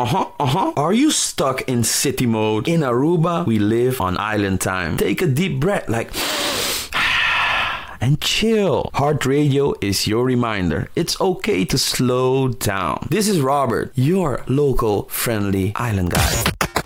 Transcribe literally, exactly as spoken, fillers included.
uh-huh, uh-huh. Are you stuck in city mode? In Aruba, we live on island time. Take a deep breath, like... and chill. Heart Radio is your reminder. It's okay to slow down. This is Robert, your local friendly island guy.